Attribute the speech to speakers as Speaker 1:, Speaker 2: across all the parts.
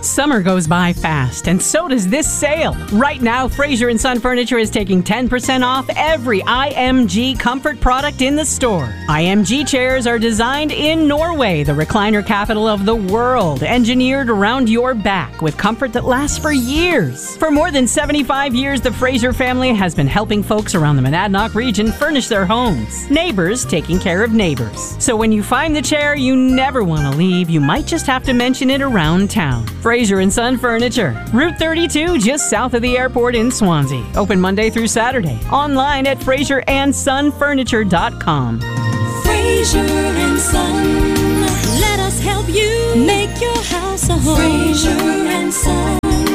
Speaker 1: Summer goes by fast, and so does this sale. Right now, Fraser & Son Furniture is taking 10% off every IMG comfort product in the store. IMG chairs are designed in Norway, the recliner capital of the world, engineered around your back with comfort that lasts for years. For more than 75 years, the Fraser family has been helping folks around the Monadnock region furnish their homes. Neighbors taking care of neighbors. So when you find the chair you never want to leave, you might just have to mention it around town. Fraser & Son Furniture, Route 32, just south of the airport in Swansea. Open Monday through Saturday. Online at FraserandSonFurniture.com.
Speaker 2: Fraser & Son, let us help you make your house a home. Fraser & Son.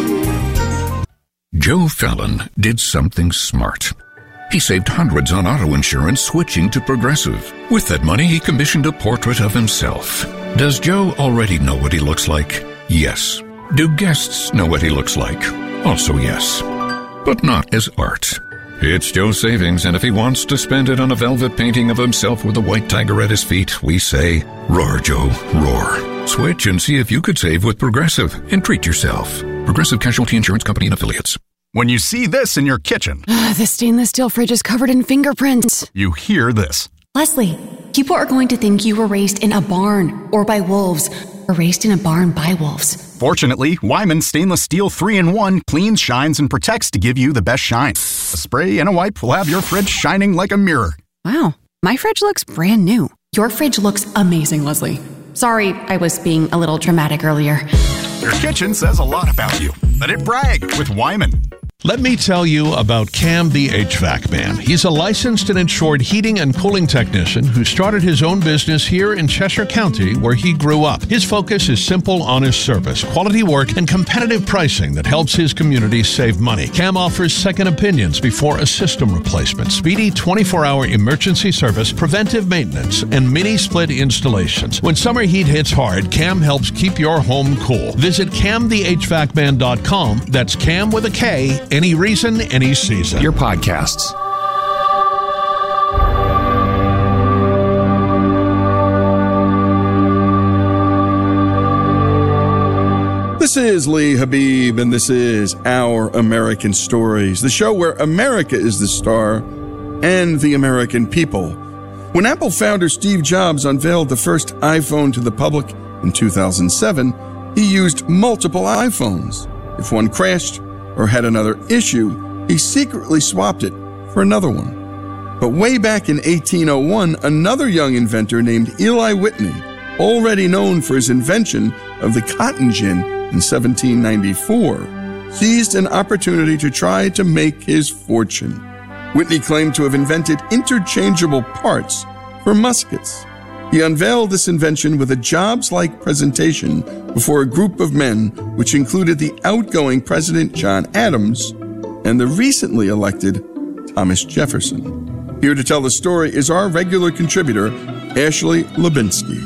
Speaker 3: Joe Fallon did something smart. He saved hundreds on auto insurance switching to Progressive. With that money, he commissioned a portrait of himself. Does Joe already know what he looks like? Yes. Do guests know what he looks like? Also yes. But not as art. It's Joe's savings, and if he wants to spend it on a velvet painting of himself with a white tiger at his feet, we say, roar, Joe, roar. Switch and see if you could save with Progressive and treat yourself. Progressive Casualty Insurance Company and Affiliates.
Speaker 4: When you see this in your kitchen,
Speaker 5: the stainless steel fridge is covered in fingerprints.
Speaker 4: You hear this.
Speaker 5: Leslie, people are going to think you were raised in a barn or by wolves, or raised in a barn by wolves.
Speaker 4: Fortunately, Wyman Stainless Steel 3-in-1 cleans, shines, and protects to give you the best shine. A spray and a wipe will have your fridge shining like a mirror.
Speaker 5: Wow, my fridge looks brand new. Your fridge looks amazing, Leslie. Sorry, I was being a little dramatic earlier.
Speaker 4: Your kitchen says a lot about you. Let it brag with Wyman.
Speaker 6: Let me tell you about Cam the HVAC Man. He's a licensed and insured heating and cooling technician who started his own business here in Cheshire County, where he grew up. His focus is simple, honest service, quality work, and competitive pricing that helps his community save money. Cam offers second opinions before a system replacement, speedy 24-hour emergency service, preventive maintenance, and mini-split installations. When summer heat hits hard, Cam helps keep your home cool. Visit CamTheHVACman.com. That's Cam with a K. Any reason, any season.
Speaker 7: Your podcasts.
Speaker 8: This is Lee Habib, and this is Our American Stories, the show where America is the star and the American people. When Apple founder Steve Jobs unveiled the first iPhone to the public in 2007, he used multiple iPhones. If one crashed or had another issue, he secretly swapped it for another one. But way back in 1801, another young inventor named Eli Whitney, already known for his invention of the cotton gin in 1794, seized an opportunity to try to make his fortune. Whitney claimed to have invented interchangeable parts for muskets. He unveiled this invention with a Jobs-like presentation before a group of men, which included the outgoing President John Adams and the recently elected Thomas Jefferson. Here to tell the story is our regular contributor, Ashley Lubinsky.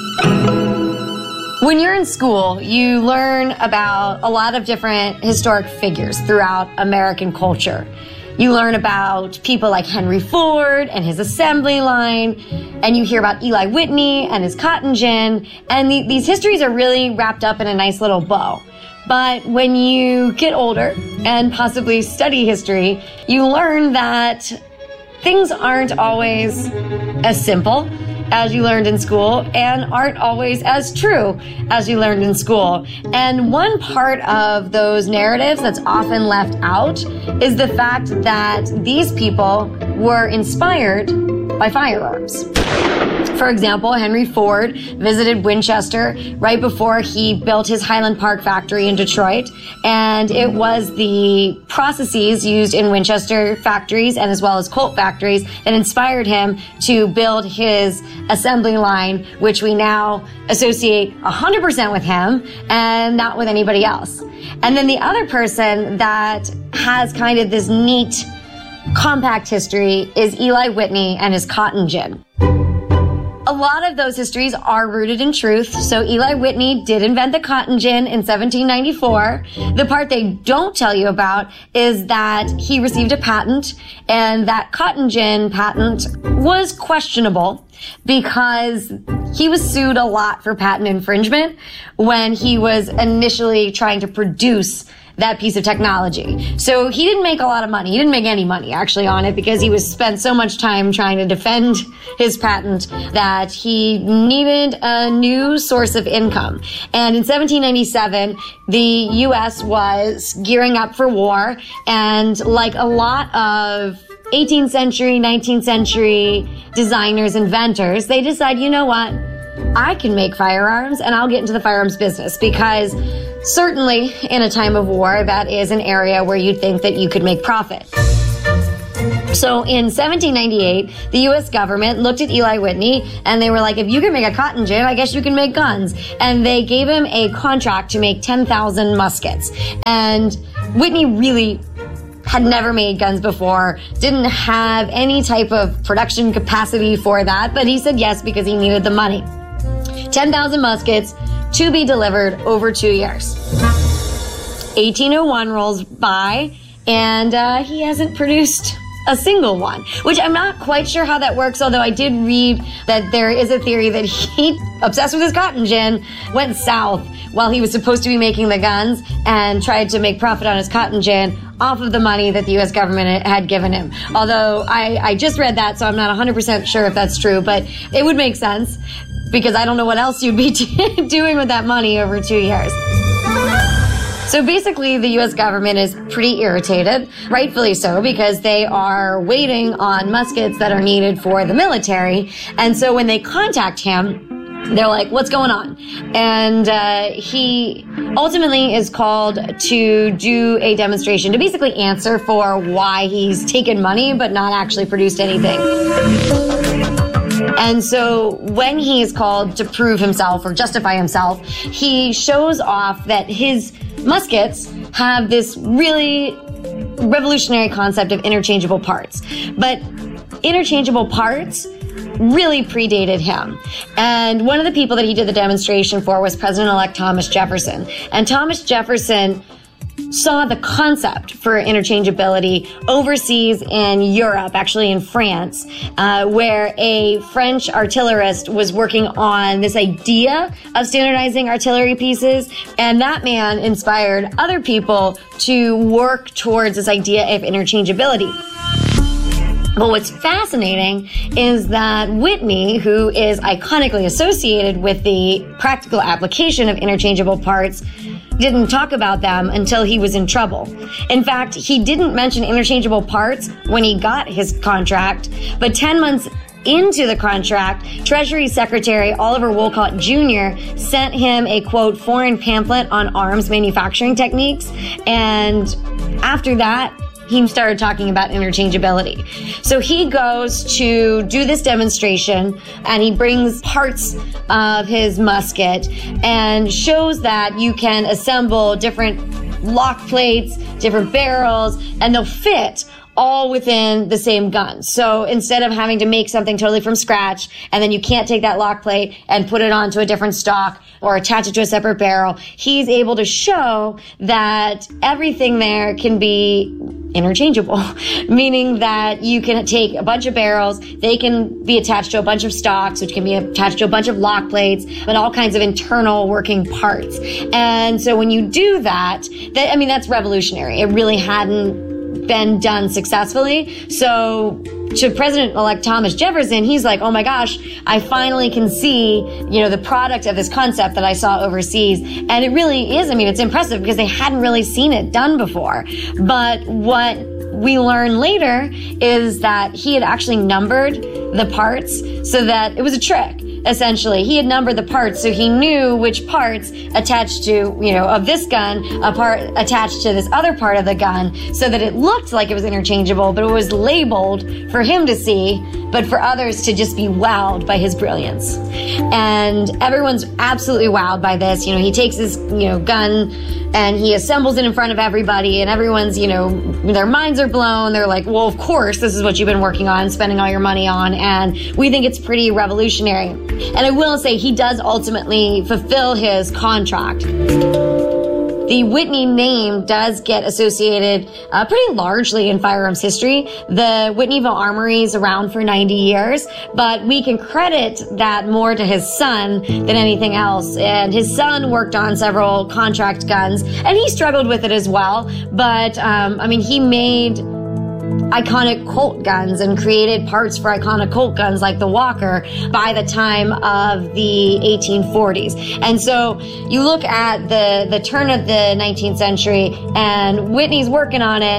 Speaker 9: When you're in school, you learn about a lot of different historic figures throughout American culture. You learn about people like Henry Ford and his assembly line, and you hear about Eli Whitney and his cotton gin, and these histories are really wrapped up in a nice little bow. But when you get older and possibly study history, you learn that things aren't always as simple as you learned in school and aren't always as true as you learned in school. And one part of those narratives that's often left out is the fact that these people were inspired by firearms. For example, Henry Ford visited Winchester right before he built his Highland Park factory in Detroit, and it was the processes used in Winchester factories and as well as Colt factories that inspired him to build his assembly line, which we now associate 100% with him and not with anybody else. And then the other person that has kind of this neat compact history is Eli Whitney and his cotton gin. a lot of those histories are rooted in truth. So Eli Whitney did invent the cotton gin in 1794. The part they don't tell you about is that he received a patent, and that cotton gin patent was questionable because he was sued a lot for patent infringement when he was initially trying to produce that piece of technology. So he didn't make a lot of money. He didn't make any money actually on it because he was spent so much time trying to defend his patent that he needed a new source of income. And in 1797, the U.S. was gearing up for war, and like a lot of 18th century, 19th century designers, inventors, they decide, you know what? I can make firearms and I'll get into the firearms business, because certainly in a time of war, that is an area where you'd think that you could make profit. So in 1798, the U.S. government looked at Eli Whitney and they were like, if you can make a cotton gin, I guess you can make guns. And they gave him a contract to make 10,000 muskets. And Whitney really had never made guns before, didn't have any type of production capacity for that, but he said yes because he needed the money. 10,000 muskets to be delivered over 2 years. 1801 rolls by, and he hasn't produced a single one, which I'm not quite sure how that works, although I did read that there is a theory that he, obsessed with his cotton gin, went south while he was supposed to be making the guns and tried to make profit on his cotton gin off of the money that the U.S. government had given him. Although I just read that, so I'm not 100% sure if that's true, but it would make sense because I don't know what else you'd be doing with that money over 2 years. So basically, the U.S. government is pretty irritated, rightfully so, because they are waiting on muskets that are needed for the military. And so when they contact him, they're like, what's going on? And he ultimately is called to do a demonstration to basically answer for why he's taken money but not actually produced anything. And so when he is called to prove himself or justify himself, he shows off that his muskets have this really revolutionary concept of interchangeable parts. But interchangeable parts really predated him. And one of the people that he did the demonstration for was President-elect Thomas Jefferson. And Thomas Jefferson saw the concept for interchangeability overseas in Europe, actually in France, where a French artillerist was working on this idea of standardizing artillery pieces. And that man inspired other people to work towards this idea of interchangeability. But what's fascinating is that Whitney, who is iconically associated with the practical application of interchangeable parts, didn't talk about them until he was in trouble. In fact, he didn't mention interchangeable parts when he got his contract, but 10 months into the contract, Treasury Secretary Oliver Wolcott Jr. sent him a, quote, foreign pamphlet on arms manufacturing techniques. And after that, he started talking about interchangeability. So he goes to do this demonstration and he brings parts of his musket and shows that you can assemble different lock plates, different barrels, and they'll fit all within the same gun. So instead of having to make something totally from scratch, and then you can't take that lock plate and put it onto a different stock or attach it to a separate barrel, he's able to show that everything there can be interchangeable, meaning that you can take a bunch of barrels, they can be attached to a bunch of stocks, which can be attached to a bunch of lock plates, and all kinds of internal working parts. And so when you do that, that's revolutionary. It really hadn't been done successfully. So to President-elect Thomas Jefferson, he's like, oh my gosh, I finally can see, the product of this concept that I saw overseas. And it really is, it's impressive because they hadn't really seen it done before. But what we learn later is that he had actually numbered the parts so that it was a trick. essentially. He had numbered the parts, so he knew which parts attached to, of this gun, a part attached to this other part of the gun, so that it looked like it was interchangeable, but it was labeled for him to see, but for others to just be wowed by his brilliance. And everyone's absolutely wowed by this. He takes his, gun and he assembles it in front of everybody, and everyone's, their minds are blown. They're like, well, of course, this is what you've been working on, spending all your money on, and we think it's pretty revolutionary. And I will say he does ultimately fulfill his contract. The Whitney name does get associated pretty largely in firearms history. The Whitneyville Armory is around for 90 years, but we can credit that more to his son than anything else. And his son worked on several contract guns, and he struggled with it as well. But, he made iconic Colt guns and created parts for iconic Colt guns like the Walker by the time of the 1840s. And so you look at the turn of the 19th century, and Whitney's working on it,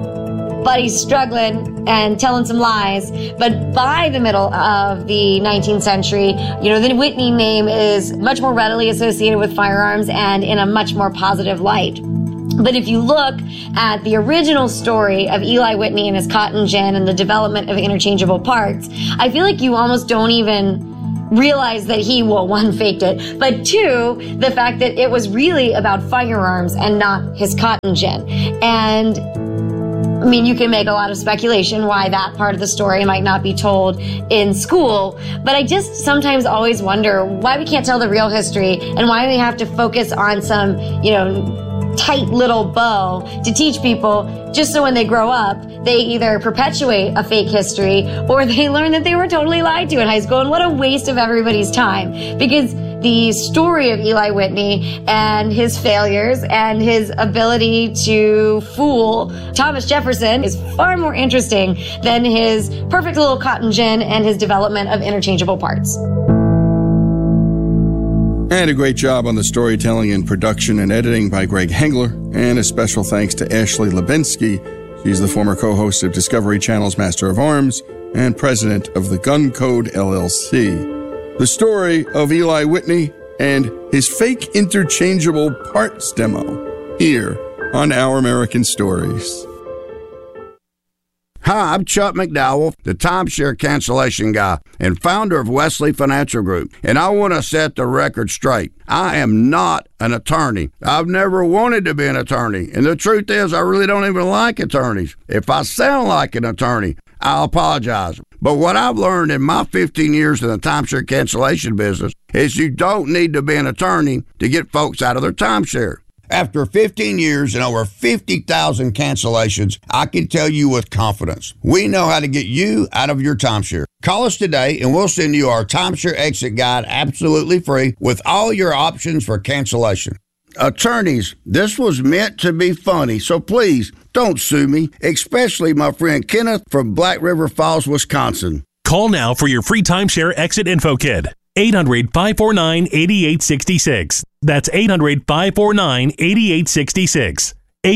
Speaker 9: but he's struggling and telling some lies. But by the middle of the 19th century, the Whitney name is much more readily associated with firearms and in a much more positive light. But if you look at the original story of Eli Whitney and his cotton gin and the development of interchangeable parts, I feel like you almost don't even realize that he, one, faked it, but two, the fact that it was really about firearms and not his cotton gin. And you can make a lot of speculation why that part of the story might not be told in school, but I just sometimes always wonder why we can't tell the real history and why we have to focus on some, tight little bow to teach people, just so when they grow up, they either perpetuate a fake history or they learn that they were totally lied to in high school. And what a waste of everybody's time, because the story of Eli Whitney and his failures and his ability to fool Thomas Jefferson is far more interesting than his perfect little cotton gin and his development of interchangeable parts.
Speaker 8: And a great job on the storytelling and production and editing by Greg Hengler. And a special thanks to Ashley Lubinsky. She's the former co-host of Discovery Channel's Master of Arms and president of the Gun Code LLC. The story of Eli Whitney and his fake interchangeable parts demo here on Our American Stories.
Speaker 7: Hi, I'm Chuck McDowell, the timeshare cancellation guy and founder of Wesley Financial Group, and I want to set the record straight. I am not an attorney. I've never wanted to be an attorney, and the truth is I really don't even like attorneys. If I sound like an attorney, I'll apologize. But what I've learned in my 15 years in the timeshare cancellation business is you don't need to be an attorney to get folks out of their timeshare. After 15 years and over 50,000 cancellations, I can tell you with confidence, we know how to get you out of your timeshare. Call us today and we'll send you our timeshare exit guide absolutely free with all your options for cancellation. Attorneys, this was meant to be funny, so please don't sue me, especially my friend Kenneth from Black River Falls, Wisconsin.
Speaker 10: Call now for your free timeshare exit info kit. 800-549-8866. That's 800-549-8866.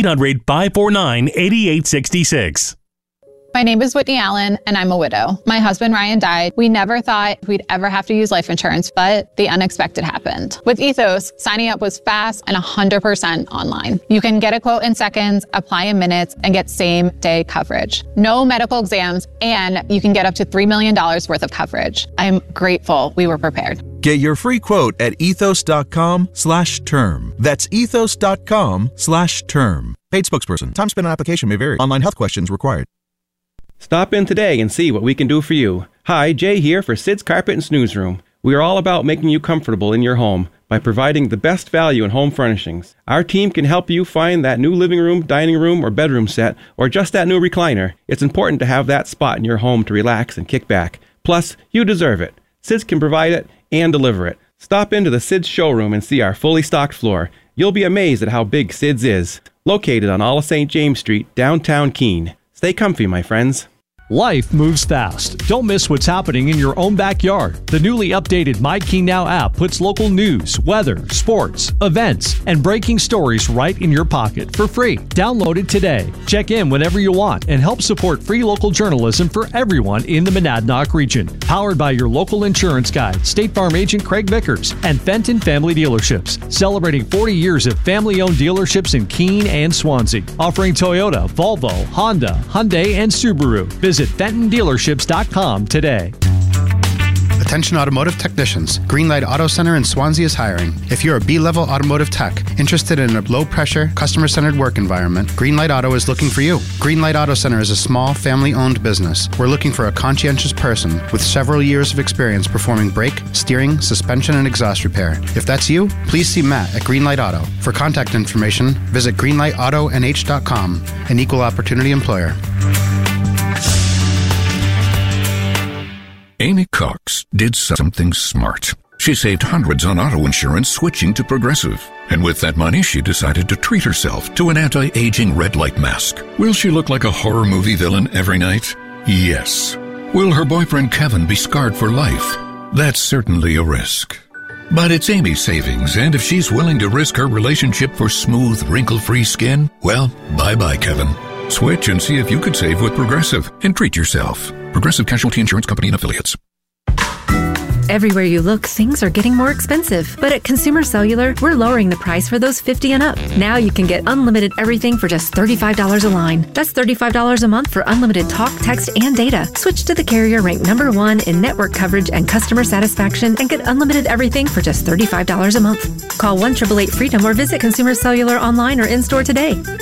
Speaker 10: 800-549-8866.
Speaker 11: My name is Whitney Allen, and I'm a widow. My husband, Ryan, died. We never thought we'd ever have to use life insurance, but the unexpected happened. With Ethos, signing up was fast and 100% online. You can get a quote in seconds, apply in minutes, and get same-day coverage. No medical exams, and you can get up to $3 million worth of coverage. I'm grateful we were prepared.
Speaker 12: Get your free quote at ethos.com/term. That's ethos.com/term. Paid spokesperson. Time spent on application may vary. Online health questions required.
Speaker 13: Stop in today and see what we can do for you. Hi, Jay here for Sid's Carpet and Snooze Room. We are all about making you comfortable in your home by providing the best value in home furnishings. Our team can help you find that new living room, dining room, or bedroom set, or just that new recliner. It's important to have that spot in your home to relax and kick back. Plus, you deserve it. Sid's can provide it and deliver it. Stop into the Sid's showroom and see our fully stocked floor. You'll be amazed at how big Sid's is. Located on all of St. James Street, downtown Keene. Stay comfy, my friends.
Speaker 14: Life moves fast. Don't miss what's happening in your own backyard. The newly updated My Key Now app puts local news, weather, sports, events, and breaking stories right in your pocket for free. Download it today. Check in whenever you want and help support free local journalism for everyone in the Monadnock region. Powered by your local insurance guide, State Farm agent Craig Vickers, and Fenton Family Dealerships, celebrating 40 years of family-owned dealerships in Keene and Swansea, offering Toyota, Volvo, Honda, Hyundai, and Subaru. Visit FentonDealerships.com today.
Speaker 15: Attention automotive technicians. Greenlight Auto Center in Swansea is hiring. If you're a B-level automotive tech interested in a low-pressure, customer-centered work environment, Greenlight Auto is looking for you. Greenlight Auto Center is a small, family-owned business. We're looking for a conscientious person with several years of experience performing brake, steering, suspension, and exhaust repair. If that's you, please see Matt at Greenlight Auto. For contact information, visit greenlightautonh.com, an equal opportunity employer.
Speaker 3: Amy Cox did something smart. She saved hundreds on auto insurance switching to Progressive. And with that money, she decided to treat herself to an anti-aging red light mask. Will she look like a horror movie villain every night? Yes. Will her boyfriend Kevin be scarred for life? That's certainly a risk. But it's Amy's savings, and if she's willing to risk her relationship for smooth, wrinkle-free skin, well, bye-bye, Kevin. Switch and see if you could save with Progressive and treat yourself. Progressive Casualty Insurance Company and Affiliates.
Speaker 16: Everywhere you look, things are getting more expensive. But at Consumer Cellular, we're lowering the price for those 50 and up. Now you can get unlimited everything for just $35 a line. That's $35 a month for unlimited talk, text, and data. Switch to the carrier ranked #1 in network coverage and customer satisfaction and get unlimited everything for just $35 a month. Call 1-888-FREEDOM or visit Consumer Cellular online or in-store today.